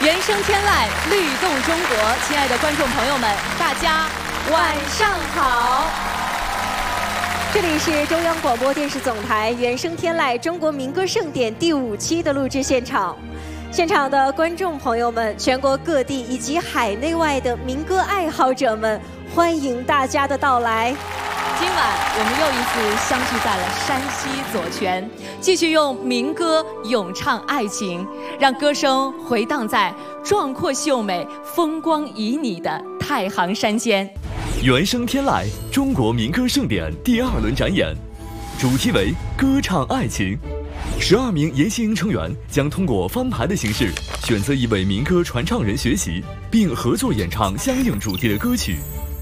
原声天籁，律动中国。亲爱的观众朋友们，大家晚上好。 这里是中央广播电视总台原声天籁中国民歌盛典第5期的录制现场。现场的观众朋友们，全国各地以及海内外的民歌爱好者们，欢迎大家的到来。 今晚我们又一次相聚在了山西左权，继续用民歌咏唱爱情，让歌声回荡在壮阔秀美、风光旖旎的太行山间。 原声天籁中国民歌盛典第2轮展演，主题为歌唱爱情。12名研习营成员将通过翻牌的形式，选择一位民歌传唱人学习，并合作演唱相应主题的歌曲。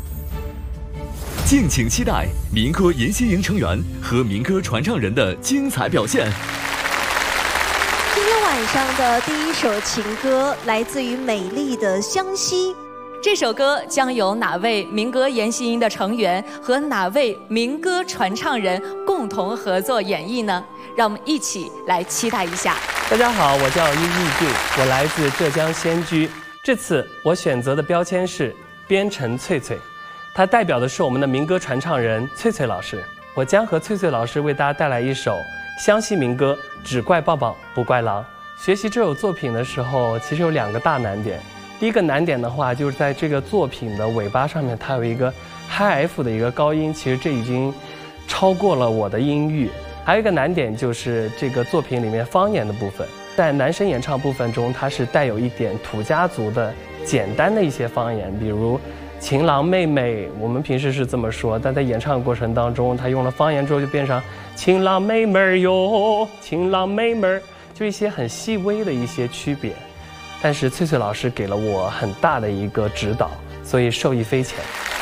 敬请期待民歌研习营成员和民歌传唱人的精彩表现。 今天晚上的第1首情歌来自于美丽的湘西。 这首歌将由哪位民歌研习营的成员和哪位民歌传唱人共同合作演绎呢？让我们一起来期待一下。 大家好，我叫殷义俊，我来自浙江仙居。这次我选择的标签是边城翠翠，它代表的是我们的民歌传唱人翠翠老师。我将和翠翠老师为大家带来一首湘西民歌《只怪棒棒不怪狼》。学习这首作品的时候，其实有2个大难点。第一个难点的话，就是在这个作品的尾巴上面，它有一个 high F 的一个高音，其实这已经超过了我的音域。还有一个难点就是这个作品里面方言的部分，在男生演唱部分中，它是带有一点土家族的简单的一些方言，比如情郎妹妹，我们平时是这么说，但在演唱过程当中，他用了方言之后就变成情郎妹妹儿哟，情郎妹妹儿，就一些很细微的一些区别。但是翠翠老师给了我很大的一个指导，所以受益匪浅。